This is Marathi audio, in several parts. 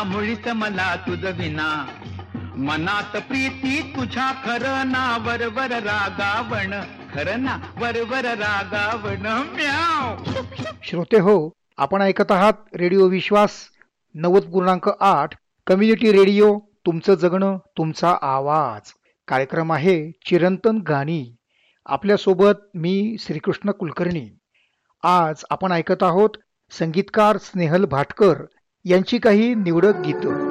मुळीच मला तुझ विना, मनात प्रीती तुझ्या खरं ना, वरवर रागावण खरं ना, वरवर रागावण म्याव. श्रोते हो, आपण ऐकत आहात रेडिओ विश्वास 90.8 कम्युनिटी रेडिओ, तुमचं जगणं तुमचा आवाज. कार्यक्रम आहे चिरंतन गाणी. आपल्यासोबत मी श्रीकृष्ण कुलकर्णी. आज आपण ऐकत आहोत संगीतकार स्नेहल भाटकर यांची काही निवडक गीतं.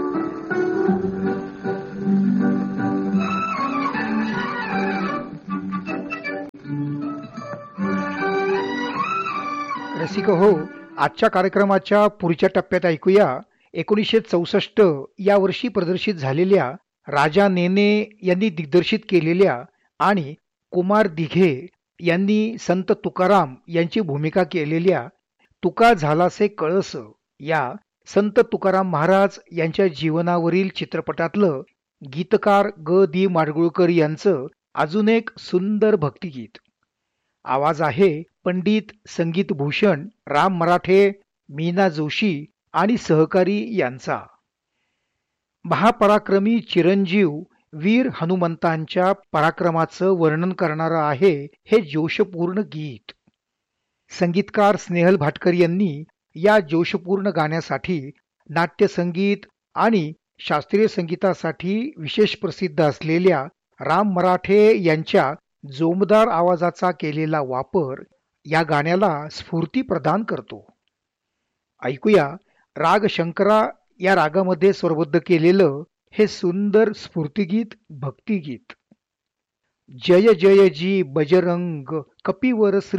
रसिक हो, आजच्या कार्यक्रमाच्या पुढच्या टप्प्यात ऐकूया 1964 या वर्षी प्रदर्शित झालेल्या राजा नेने यांनी दिग्दर्शित केलेल्या आणि कुमार दिघे यांनी संत तुकाराम यांची भूमिका केलेल्या तुका झालासे कळस या संत तुकाराम महाराज यांच्या जीवनावरील चित्रपटातलं गीतकार ग दी माडगुळकर यांचं अजून एक सुंदर भक्तिगीत. आवाज आहे पंडित संगीत भूषण राम मराठे, मीना जोशी आणि सहकारी यांचा. महापराक्रमी चिरंजीव वीर हनुमंतांच्या पराक्रमाचं वर्णन करणारं आहे हे जोशपूर्ण गीत. संगीतकार स्नेहल भाटकर यांनी या जोशपूर्ण गाण्यासाठी नाट्यसंगीत आणि शास्त्रीय संगीतासाठी विशेष प्रसिद्ध असलेल्या राम मराठे यांच्या जोमदार आवाजाचा केलेला वापर या गाण्याला स्फूर्ती प्रदान करतो. ऐकूया राग शंकरा या रागामध्ये स्वरबद्ध केलेलं हे सुंदर स्फूर्तिगीत भक्तिगीत. जय जय जी बजरंग कपिवर श्री